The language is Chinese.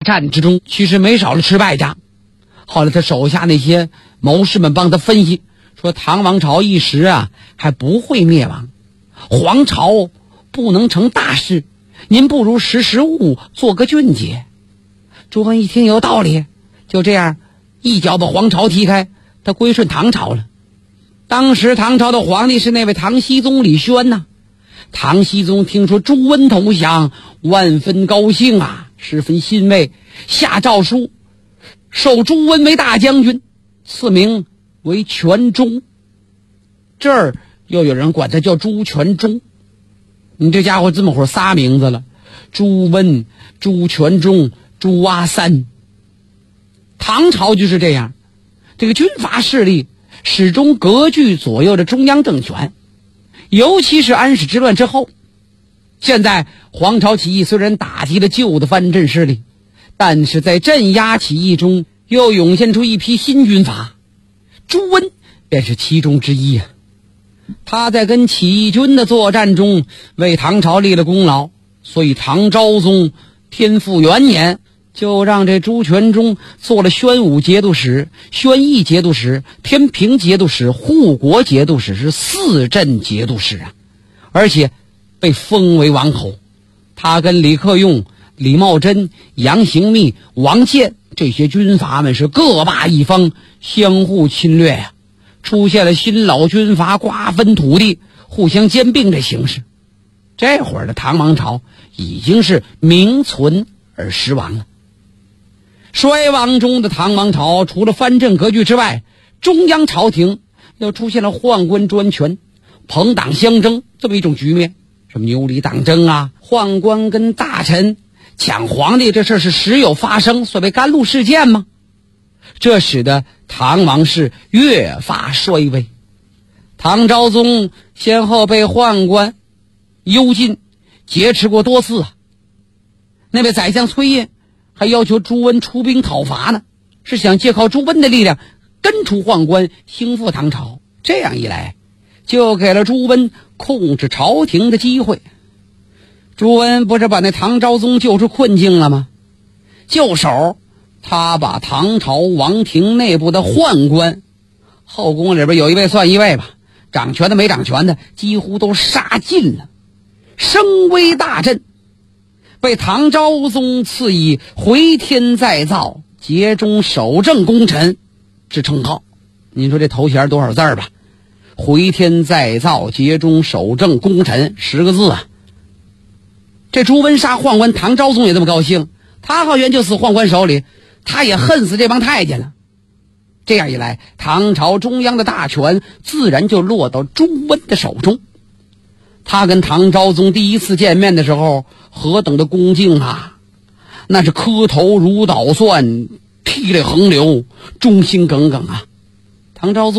战之中，其实没少了吃败仗。后来他手下那些谋士们帮他分析，说唐王朝一时啊还不会灭亡，皇朝不能成大事，您不如识时务，做个俊杰。朱温一听有道理，就这样一脚把皇朝踢开，他归顺唐朝了。当时唐朝的皇帝是那位唐僖宗李轩呐。唐僖宗听说朱温投降，万分高兴啊，十分欣慰，下诏书授朱温为大将军，赐名为全忠。这儿又有人管他叫朱全忠。你这家伙这么会儿仨名字了，朱温、朱全忠、朱阿三。唐朝就是这样，这个军阀势力始终割据左右着中央政权，尤其是安史之乱之后。现在黄巢起义虽然打击了旧的藩镇势力，但是在镇压起义中又涌现出一批新军阀，朱温便是其中之一啊。他在跟起义军的作战中为唐朝立了功劳，所以唐昭宗天复元年就让这朱全忠做了宣武节度使、宣义节度使、天平节度使、护国节度使，是4镇节度使啊，而且被封为王侯。他跟李克用、李茂贞、杨行密、王建这些军阀们是各霸一方，相互侵略呀，出现了新老军阀瓜分土地、互相兼并这形势。这会儿的唐王朝已经是名存而实亡了。衰亡中的唐王朝，除了藩镇割据之外，中央朝廷又出现了宦官专权、朋党相争这么一种局面。什么牛李党争啊，宦官跟大臣抢皇帝，这事是时有发生，所谓甘露事件吗？这使得唐王室越发衰微。唐昭宗先后被宦官幽禁劫持过多次啊。那位宰相崔胤还要求朱温出兵讨伐呢，是想借靠朱温的力量根除宦官，兴复唐朝。这样一来，就给了朱温控制朝廷的机会。朱温不是把那唐昭宗救出困境了吗？就手他把唐朝王庭内部的宦官，后宫里边有一位算一位吧，掌权的没掌权的几乎都杀尽了，声威大振，被唐昭宗赐以回天再造、节中守正功臣之称号。您说这头衔多少字吧？回天再造、节中守正功臣10个字啊！这朱温杀宦官，唐昭宗也这么高兴，他好像就死宦官手里，他也恨死这帮太监了。这样一来，唐朝中央的大权自然就落到朱温的手中。他跟唐昭宗第一次见面的时候，何等的恭敬啊！那是磕头如捣蒜，涕泪横流，忠心耿耿啊！唐昭宗